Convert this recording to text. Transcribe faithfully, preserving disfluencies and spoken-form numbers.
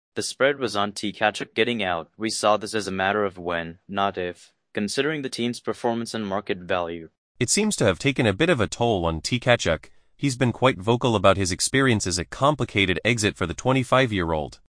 The spread was on Tkachuk getting out. We saw this as a matter of when, not if, considering the team's performance and market value. It seems to have taken a bit of a toll on Tkachuk. He's been quite vocal about his experience as a complicated exit for the twenty-five-year-old.